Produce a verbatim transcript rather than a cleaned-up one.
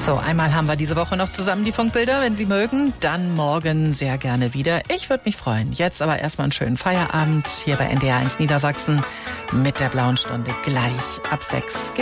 So, einmal haben wir diese Woche noch zusammen die Funkbilder. Wenn Sie mögen, dann morgen sehr gerne wieder. Ich würde mich freuen. Jetzt aber erstmal einen schönen Feierabend hier bei N D R eins Niedersachsen mit der Blauen Stunde gleich ab sechs.